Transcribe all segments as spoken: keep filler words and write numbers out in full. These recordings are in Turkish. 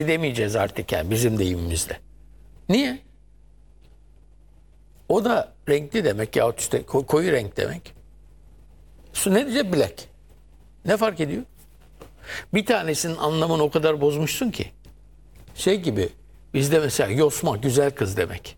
demeyeceğiz artık yani bizim deyimimizde. Niye? O da renkli demek yahut işte ko- koyu renk demek. Su ne diyecek? Black. Ne fark ediyor? Bir tanesinin anlamını o kadar bozmuşsun ki. Şey gibi bizde mesela yosma güzel kız demek.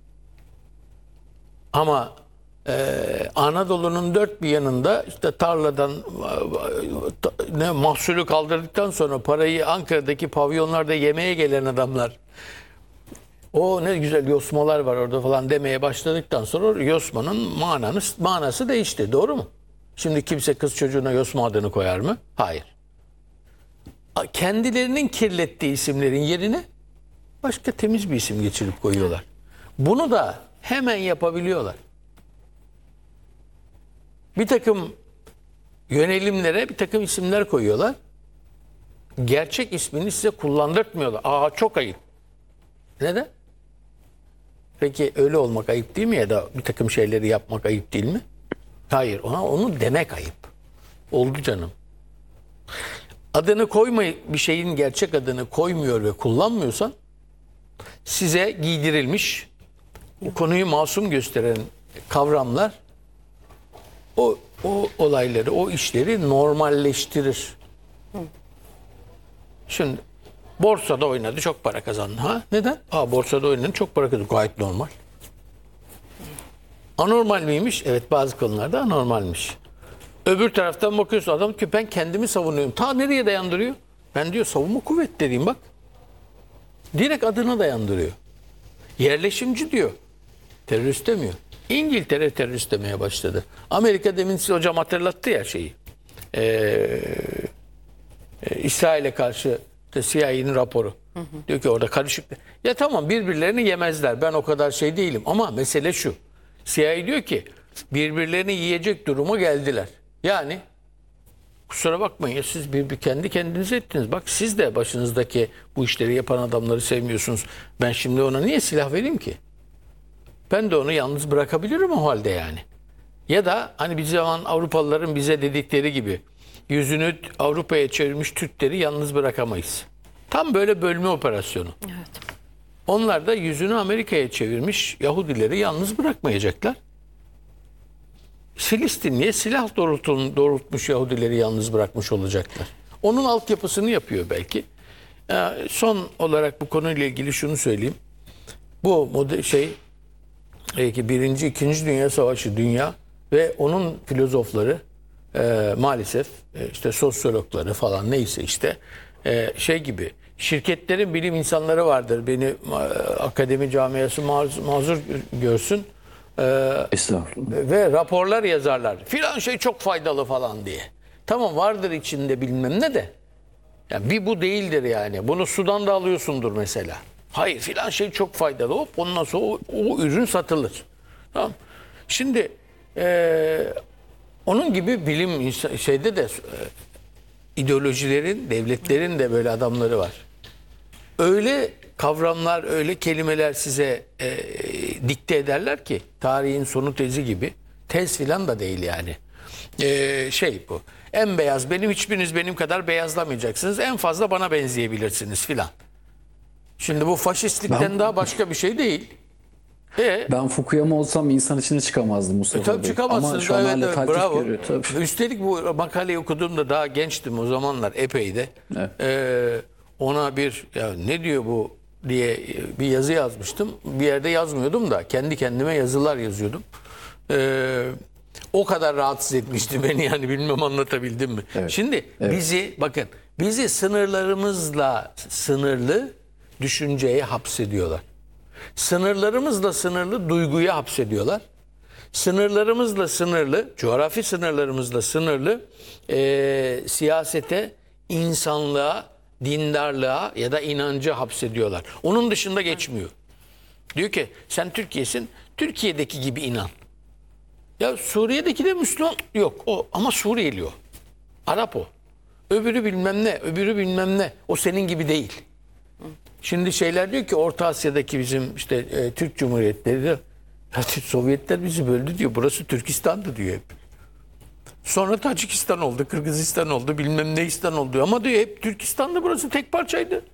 Ama e, Anadolu'nun dört bir yanında işte tarladan e, ne mahsulü kaldırdıktan sonra parayı Ankara'daki pavyonlarda yemeye gelen adamlar o ne güzel yosmalar var orada falan demeye başladıktan sonra yosmanın manası, manası değişti. Doğru mu? Şimdi kimse kız çocuğuna yosma adını koyar mı? Hayır. Kendilerinin kirlettiği isimlerin yerine başka temiz bir isim geçirip koyuyorlar. Bunu da hemen yapabiliyorlar. Bir takım yönelimlere bir takım isimler koyuyorlar. Gerçek ismini size kullandırtmıyorlar. Aa çok ayıp. Neden? Peki öyle olmak ayıp değil mi ya da bir takım şeyleri yapmak ayıp değil mi? Hayır, ona onu demek ayıp. Oldu canım. Adını koymayı, bir şeyin gerçek adını koymuyor ve kullanmıyorsan size giydirilmiş o konuyu masum gösteren kavramlar o o olayları, o işleri normalleştirir. Şimdi borsada oynadı, çok para kazandı. Ha? Neden? Aa, borsada oynadı, çok para kazandı. Gayet normal. Anormal miymiş? Evet, bazı konularda anormalmiş. Öbür taraftan bakıyorsun adam ki ben kendimi savunuyorum. Ta nereye dayandırıyor? Ben diyor savunma kuvvetleriyim bak. Direkt adına dayandırıyor. Yerleşimci diyor. Terörist demiyor. İngiltere terörist demeye başladı. Amerika demin size hocam hatırlattı ya şeyi. Ee, e, İsrail'e karşı C I A'nin raporu. Hı hı. Diyor ki orada karışık. Ya tamam birbirlerini yemezler. Ben o kadar şey değilim. Ama mesele şu. C I A diyor ki birbirlerini yiyecek duruma geldiler. Yani kusura bakmayın ya siz bir, bir kendi kendinize ettiniz. Bak siz de başınızdaki bu işleri yapan adamları sevmiyorsunuz. Ben şimdi ona niye silah vereyim ki? Ben de onu yalnız bırakabilirim o halde yani. Ya da hani bir zaman Avrupalıların bize dedikleri gibi yüzünü Avrupa'ya çevirmiş Türkleri yalnız bırakamayız. Tam böyle bölme operasyonu. Evet. Onlar da yüzünü Amerika'ya çevirmiş Yahudileri yalnız bırakmayacaklar. Filistinli'ye silah doğrultun, doğrultmuş Yahudileri yalnız bırakmış olacaklar. Onun altyapısını yapıyor belki. Ee, son olarak bu konuyla ilgili şunu söyleyeyim. Bu model şey belki birinci, ikinci Dünya Savaşı dünya ve onun filozofları e, maalesef e, işte sosyologları falan neyse işte e, şey gibi şirketlerin bilim insanları vardır. Beni e, akademi camiası mazur, mazur görsün. Ee, ve raporlar yazarlar. Filan şey çok faydalı falan diye. Tamam vardır içinde bilmem ne de. Yani bir bu değildir yani. Bunu sudan da alıyorsundur mesela. Hayır filan şey çok faydalı. Hop ondan sonra o, o ürün satılır. Tamam. Şimdi e, onun gibi bilim insan, şeyde de e, ideolojilerin, devletlerin de böyle adamları var. Öyle kavramlar, öyle kelimeler size e, dikte ederler ki tarihin sonu tezi gibi. Tez filan da değil yani. E, şey bu. En beyaz benim, hiçbiriniz benim kadar beyazlamayacaksınız. En fazla bana benzeyebilirsiniz filan. Şimdi bu faşistlikten ben, daha başka bir şey değil. E, ben Fukuyama olsam insan içine çıkamazdım Mustafa e, tabii Bey. çıkamazsınız. Ama şu an evet, hala evet, taltif bravo. görüyor. Tabii. Üstelik bu makaleyi okuduğumda daha gençtim o zamanlar epey de. Evet. E, ona bir ya ne diyor bu diye bir yazı yazmıştım. Bir yerde yazmıyordum da kendi kendime yazılar yazıyordum. Ee, o kadar rahatsız etmişti beni yani bilmem anlatabildim mi? Evet. Şimdi evet. bizi bakın bizi sınırlarımızla sınırlı düşünceye hapsediyorlar. Sınırlarımızla sınırlı duyguya hapsediyorlar. Sınırlarımızla sınırlı, coğrafi sınırlarımızla sınırlı e, siyasete, insanlığa, dindarlığa ya da inanca hapsediyorlar. Onun dışında geçmiyor. Diyor ki sen Türkiye'sin, Türkiye'deki gibi inan. Ya Suriye'deki de Müslüman yok o ama Suriyeli o. Arap o. Öbürü bilmem ne, öbürü bilmem ne. O senin gibi değil. Şimdi şeyler diyor ki Orta Asya'daki bizim işte e, Türk Cumhuriyetleri de Sovyetler bizi böldü diyor. Burası Türkistan'dı diyor hep. Sonra Tacikistan oldu, Kırgızistan oldu, bilmem Neistan oldu. Ama diyor hep Türkistan'da burası tek parçaydı.